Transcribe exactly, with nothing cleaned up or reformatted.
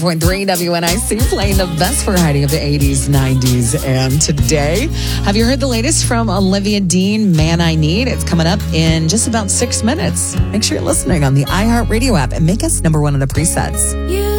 point three W N I C playing the best variety of the eighties, nineties, and today. Have you heard the latest from Olivia Dean, Man I Need? It's coming up in just about six minutes. Make sure you're listening on the iHeartRadio app and make us number one on the presets. You